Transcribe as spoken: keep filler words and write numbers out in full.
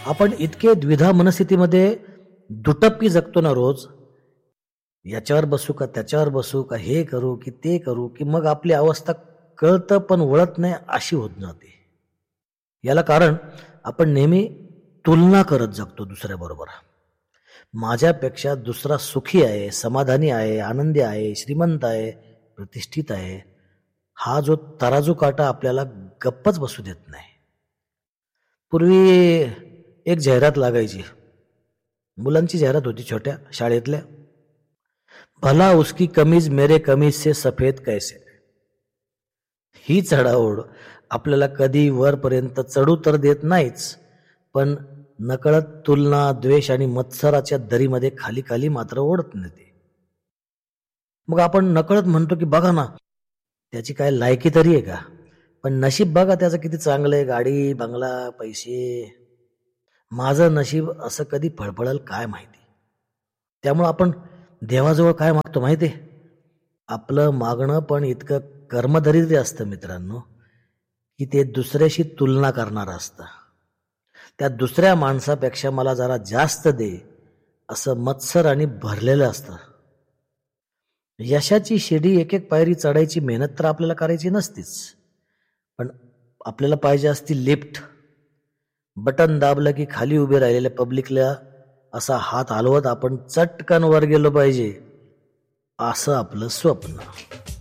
आपण इतके द्विधा मनस्थितीमध्ये दुटप्पी जगतो ना रोज, याच्यावर बसू का त्याच्यावर बसू का, हे करू की ते करू, की मग आपली अवस्था कळतं पण वळत नाही अशी होत जाते. याला कारण आपण नेहमी तुलना करत जगतो दुसऱ्याबरोबर. माझ्यापेक्षा दुसरा सुखी आहे, समाधानी आहे, आनंदी आहे, श्रीमंत आहे, प्रतिष्ठित आहे, हा जो तराजू काटा आपल्याला गप्पच बसू देत नाही. पूर्वी एक जाहिरात लागायची, मुलांची जाहिरात होती छोट्या शाळेतल्या. भला उसकी कमीज मेरे कमीज से सफेद कैसे. ही चढाओढ आपल्याला कधी वरपर्यंत चढू तर देत नाहीच, पण नकळत तुलना, द्वेष आणि मत्सराच्या दरीमध्ये खाली खाली मात्र ओढत नेते. मग आपण नकळत म्हणतो की बघा ना, त्याची काय लायकी तरी आहे का, पण नशीब बघा त्याचं किती चांगलं आहे, गाडी, बंगला, पैसे. माझं नशीब असं कधी फळफळल काय माहिती. त्यामुळं आपण देवाजवळ काय मागतो माहिती आहे? आपलं मागणं पण इतकं कर्मदरिद्र असतं मित्रांनो, की ते दुसऱ्याशी तुलना करणारं असतं. त्या दुसऱ्या माणसापेक्षा मला जरा जास्त दे असं मत्सर आणि भरलेलं असतं. यशाची शिडी एक एक पायरी चढायची मेहनत तर आपल्याला करायची नसतीच, पण आपल्याला पाहिजे असती लिफ्ट. बटन दाबलं की खाली उभे राहिलेल्या पब्लिकला असा हात हलवत आपण चटकन वर गेलो पाहिजे, असं आपलं स्वप्न.